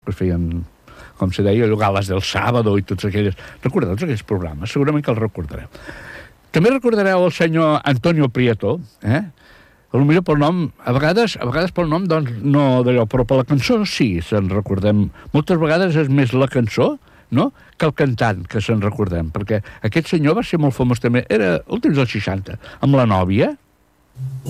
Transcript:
que feien, com se deia, Gales del Sábado i tots aquells... Recordeu tots aquells programes? Segurament que els recordareu. També recordareu el senyor Antonio Prieto, potser pel nom, a vegades pel nom, doncs, no d'allò, però per la cançó sí, se'n recordem. Moltes vegades és més la cançó, no?, que el cantant que se'n recordem, perquè aquest senyor va ser molt famós també, era últims dels 60, amb la nòvia.